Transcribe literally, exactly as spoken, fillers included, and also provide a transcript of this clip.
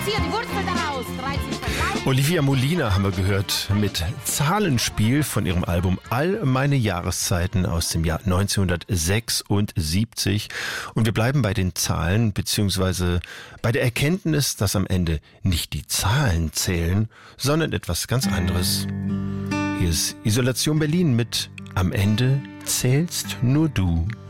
vier, die Wurzel daraus. dreizehn verbleiben. Olivia Molina haben wir gehört mit Zahlenspiel von ihrem Album All meine Jahreszeiten aus dem Jahr neunzehnhundertsechsundsiebzig. Und wir bleiben bei den Zahlen, beziehungsweise bei der Erkenntnis, dass am Ende nicht die Zahlen zählen, sondern etwas ganz anderes. Hier ist Isolation Berlin mit Am Ende zählst nur du.